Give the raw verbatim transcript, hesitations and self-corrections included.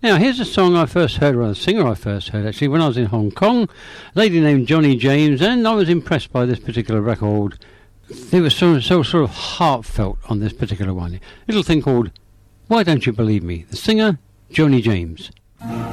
Now, here's a song I first heard, or a singer I first heard, actually, when I was in Hong Kong. A lady named Johnny James, and I was impressed by this particular record. It was so, so sort of heartfelt on this particular one. A little thing called Why Don't You Believe Me? The singer, Johnny James.